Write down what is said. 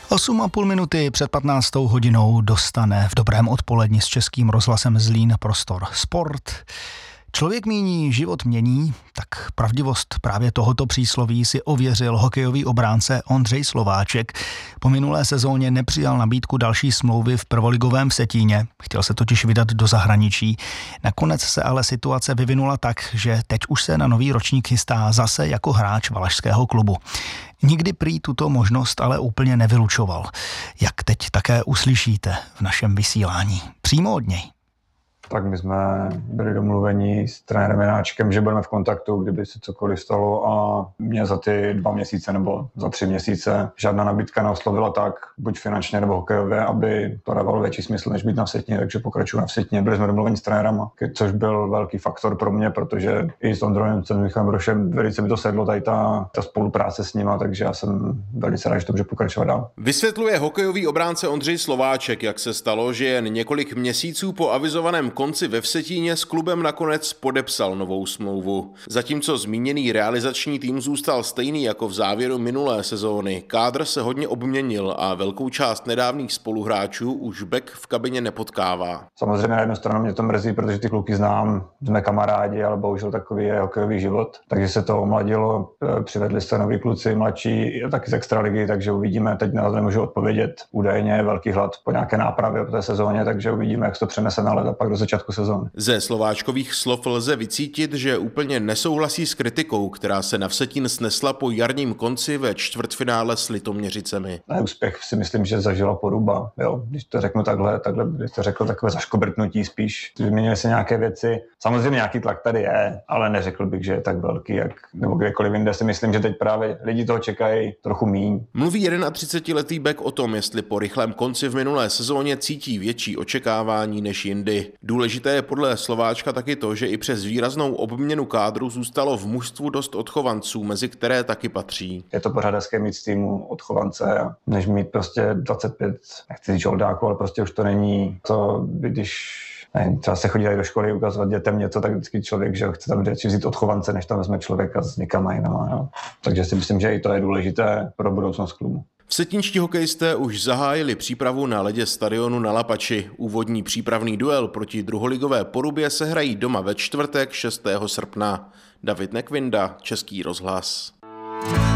8,5 minuty před 15. hodinou dostane v dobrém odpoledni s Českým rozhlasem Zlín prostor Sport. Člověk míní, život mění, tak pravdivost právě tohoto přísloví si ověřil hokejový obránce Ondřej Slováček. Po minulé sezóně nepřijal nabídku další smlouvy v prvoligovém Vsetíně, chtěl se totiž vydat do zahraničí. Nakonec se ale situace vyvinula tak, že teď už se na nový ročník chystá zase jako hráč valašského klubu. Nikdy prý tuto možnost ale úplně nevylučoval, jak teď také uslyšíte v našem vysílání. Přímo od něj. Tak my jsme byli domluveni s trenérem Janáčkem, že budeme v kontaktu, kdyby se cokoliv stalo, a mě za ty 2 měsíce nebo za 3 měsíce žádná nabídka neoslovila tak, buď finančně nebo hokejově, aby to dávalo větší smysl, než být na Vsetíně, takže pokračuju na Vsetíně. Byli jsme domluveni s trenérem, což byl velký faktor pro mě, protože i s Ondrojem, s Michalem Brošem velice mi to sedlo, tady ta spolupráce s nima, takže já jsem velice rád, že to může pokračovat dál. Vysvětluje hokejový obránce Ondřej Slováček, jak se stalo, že jen několik měsíců po avizovaném konci ve Vsetíně s klubem nakonec podepsal novou smlouvu. Zatímco zmíněný realizační tým zůstal stejný jako v závěru minulé sezóny, kádr se hodně obměnil a velkou část nedávných spoluhráčů už Bek v kabině nepotkává. Samozřejmě na jednu stranu mě to mrzí, protože ty kluky znám, jsme kamarádi, ale bohužel takový je hokejový život. Takže se to omladilo, přivedli se noví kluci, mladší, taky z extraligy, takže uvidíme. Teď nemůžu odpovědět. Údajně je velký hlad po nějaké nápravě po té sezóně, takže uvidíme, jak se to přenese na led a pak do začátku sezóny. Ze Slováčkových slov lze vycítit, že úplně nesouhlasí s kritikou, která se na Vsetín snesla po jarním konci ve čtvrtfinále s Litoměřicemi. Úspěch si myslím, že zažila Poruba. Jo, když to řeknu takhle, když to řekl takové zaškobrtnutí spíš. Vyměnily se nějaké věci. Samozřejmě nějaký tlak tady je, ale neřekl bych, že je tak velký, jak nebo kdekoliv jinde. Si myslím, že teď právě lidi toho čekají trochu míň. Mluví 31letý Bek o tom, jestli po rychlém konci v minulé sezóně cítí větší očekávání než jindy. Důležité je podle Slováčka taky to, že i přes výraznou obměnu kádru zůstalo v mužstvu dost odchovanců, mezi které taky patří. Je to pořád hezké mít z týmu odchovance, než mít prostě 25, nechci říct žoldáku, ale prostě už to není to, když třeba se chodí tady do školy ukazovat dětem něco, tak vždycky člověk, že chce tam radši vzít odchovance, než tam vezme člověka s někam jinama. Jo. Takže si myslím, že i to je důležité pro budoucnost klubu. Vsetínští hokejisté už zahájili přípravu na ledě stadionu na Lapači. Úvodní přípravný duel proti druholigové Porubě se hrají doma ve čtvrtek 6. srpna. David Nekvinda, Český rozhlas.